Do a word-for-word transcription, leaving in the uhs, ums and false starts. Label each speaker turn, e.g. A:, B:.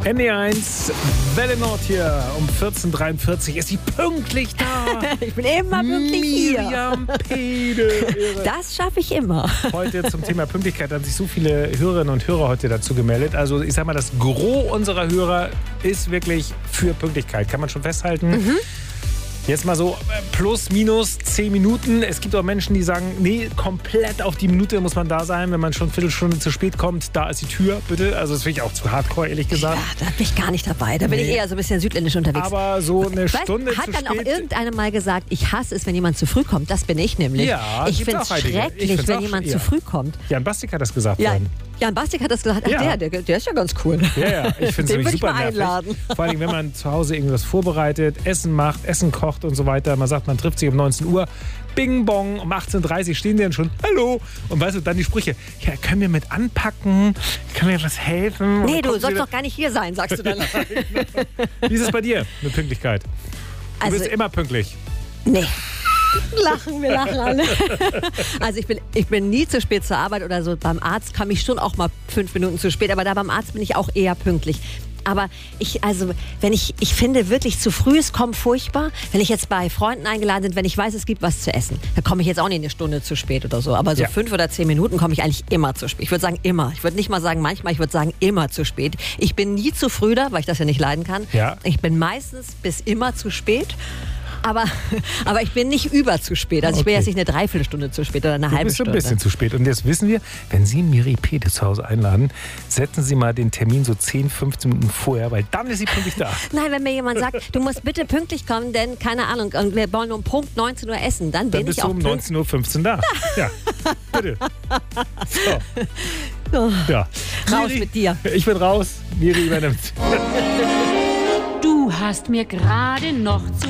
A: N D eins, Welle Nord hier um vierzehn Uhr dreiundvierzig ist sie pünktlich da.
B: Ich bin immer pünktlich hier.
A: Miriam Pede.
B: Das schaffe ich immer.
A: Heute zum Thema Pünktlichkeit haben sich so viele Hörerinnen und Hörer heute dazu gemeldet. Also ich sag mal, das Gros unserer Hörer ist wirklich für Pünktlichkeit. Kann man schon festhalten. Mhm. Jetzt mal so plus, minus zehn Minuten. Es gibt auch Menschen, die sagen, nee, komplett auf die Minute muss man da sein. Wenn man schon eine Viertelstunde zu spät kommt, da ist die Tür, bitte. Also das finde ich auch zu hardcore, ehrlich gesagt.
B: Ja, da bin ich gar nicht dabei. Da bin nee. ich eher so ein bisschen südländisch unterwegs.
A: Aber so eine
B: weißt,
A: Stunde
B: hat
A: zu
B: dann
A: spät.
B: auch irgendeiner mal gesagt, ich hasse es, wenn jemand zu früh kommt. Das bin ich nämlich.
A: Ja,
B: ich finde es schrecklich, wenn jemand
A: ja.
B: zu früh kommt.
A: Jan Bastik hat das gesagt.
B: Ja,
A: worden.
B: Jan Bastik hat das gesagt. Ach,
A: ja.
B: der, der, der ist ja ganz cool.
A: Ja, ja. Ich finde es super nervig.
B: Einladen.
A: Vor allem, wenn man zu Hause irgendwas vorbereitet, Essen macht, Essen kocht und so weiter. Man sagt, man trifft sich um neunzehn Uhr. Bing bong, um achtzehn Uhr dreißig stehen die dann schon. Hallo. Und weißt du, dann die Sprüche. Ja, können wir mit anpacken? Können wir was helfen?
B: Nee, du sollst doch gar nicht hier sein, sagst du dann.
A: Wie ist es bei dir mit Pünktlichkeit? Du
B: also,
A: bist immer pünktlich.
B: Nee. Lachen, wir lachen alle. Also ich bin, ich bin nie zu spät zur Arbeit oder so. Beim Arzt kam ich schon auch mal fünf Minuten zu spät, aber da beim Arzt bin ich auch eher pünktlich. Aber ich, also, wenn ich, ich finde wirklich zu frühes kommen furchtbar. Wenn ich jetzt bei Freunden eingeladen bin, wenn ich weiß, es gibt was zu essen, dann komme ich jetzt auch nicht eine Stunde zu spät oder so. Aber so ja. fünf oder zehn Minuten komme ich eigentlich immer zu spät. Ich würde sagen immer. Ich würde nicht mal sagen manchmal, ich würde sagen immer zu spät. Ich bin nie zu früh da, weil ich das ja nicht leiden kann.
A: Ja.
B: Ich bin meistens bis immer zu spät. Aber, aber ich bin nicht über zu spät. Also ich bin
A: okay.
B: jetzt nicht eine Dreiviertelstunde zu spät oder eine
A: du
B: halbe
A: bist
B: Stunde.
A: ein bisschen zu spät. Und jetzt wissen wir, wenn Sie Miri Pede zu Hause einladen, setzen Sie mal den Termin so zehn, fünfzehn Minuten vorher, weil dann ist sie pünktlich da.
B: Nein, wenn mir jemand sagt, du musst bitte pünktlich kommen, denn, keine Ahnung, wir wollen um Punkt neunzehn Uhr essen, dann, dann bin
A: bist
B: ich auch
A: du um neunzehn Uhr fünfzehn da. Ja, bitte. So.
B: Oh.
A: Ja.
B: Raus
A: Miri,
B: mit dir.
A: Ich bin raus. Miri übernimmt.
C: Du hast mir gerade noch zu